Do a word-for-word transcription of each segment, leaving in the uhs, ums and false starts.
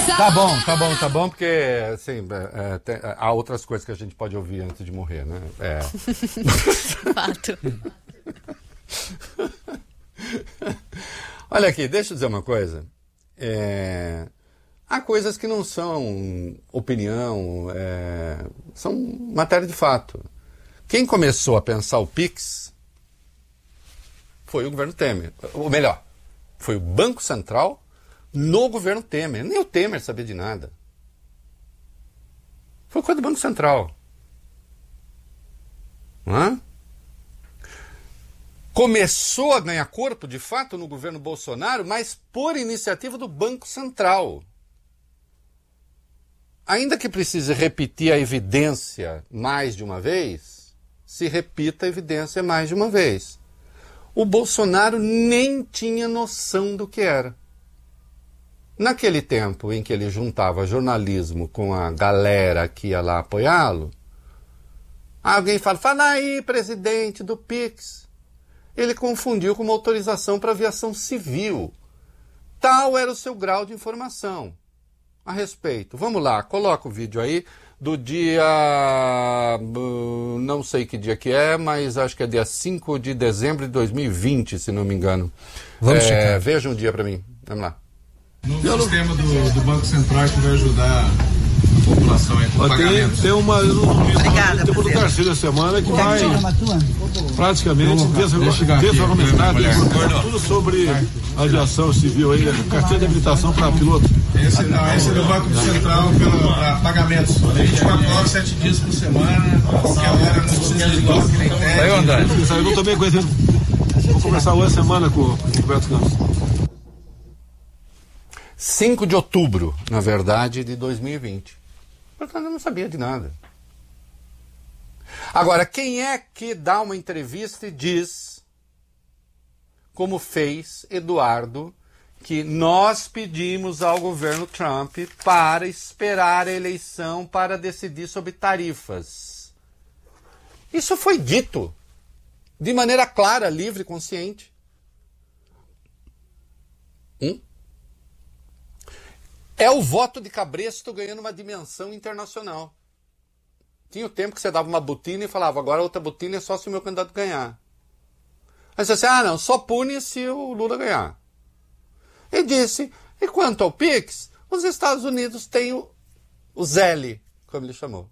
Tá bom, tá bom, tá bom, porque assim, é, é, tem, há outras coisas que a gente pode ouvir antes de morrer, né? É. Fato. Olha aqui, deixa eu dizer uma coisa. É, há coisas que não são opinião, é, são matéria de fato. Quem começou a pensar o Pix foi o governo Temer. Ou melhor, foi o Banco Central no governo Temer. Nem o Temer sabia de nada. Foi coisa do Banco Central. Não é? Começou a ganhar corpo, de fato, no governo Bolsonaro, mas por iniciativa do Banco Central. Ainda que precise repetir a evidência mais de uma vez, se repita a evidência mais de uma vez. O Bolsonaro nem tinha noção do que era. Naquele tempo em que ele juntava jornalismo com a galera que ia lá apoiá-lo, alguém fala, fala aí, presidente do Pix. Ele confundiu com uma autorização para aviação civil. Tal era o seu grau de informação a respeito. Vamos lá, coloca o vídeo aí do dia... não sei que dia que é, mas acho que é dia cinco de dezembro de dois mil e vinte, se não me engano. Vamos é, checar. Veja um dia para mim. Vamos lá. Novo sistema do, do Banco Central que vai ajudar a população aí com Tem, pagamentos. tem uma, eu não vi uma tempo do Garcia da semana que vai praticamente desargumentar tudo sobre aviação civil aí, carteira de habilitação para piloto. Esse não, esse é do Banco Central para pagamentos. vinte e quatro horas, sete dias por semana, qualquer hora, não precisa de bloco, nem Aí, André. Eu não tô bem conhecendo. Vou conversar hoje semana com o Roberto Campos. cinco de outubro, na verdade, de dois mil e vinte. Portanto, eu não sabia de nada. Agora, quem é que dá uma entrevista e diz, como fez Eduardo, que nós pedimos ao governo Trump para esperar a eleição para decidir sobre tarifas? Isso foi dito de maneira clara, livre e consciente. Hum? É o voto de cabresto ganhando uma dimensão internacional. Tinha o tempo que você dava uma botina e falava, agora outra botina é só se o meu candidato ganhar. Aí você disse, ah não, só pune se o Lula ganhar. E disse, e quanto ao Pix, os Estados Unidos têm o, o Zelle, como ele chamou.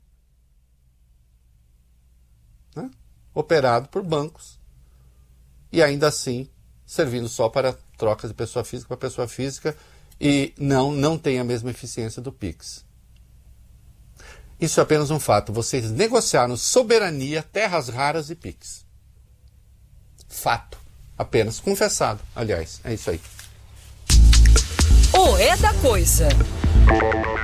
Né? Operado por bancos. E ainda assim, servindo só para trocas de pessoa física para pessoa física, e não, não tem a mesma eficiência do Pix. Isso é apenas um fato. Vocês negociaram soberania, terras raras e Pix. Fato. Apenas confessado. Aliás, é isso aí. O É da Coisa.